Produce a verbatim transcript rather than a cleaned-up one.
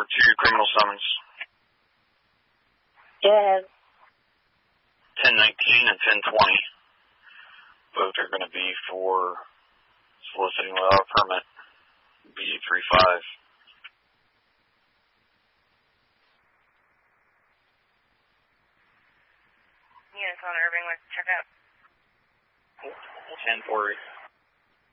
two criminal summons. Go ahead. ten nineteen and ten twenty. Both are going to be for soliciting without a permit. B three five. Units on Irving, let's check out. ten four.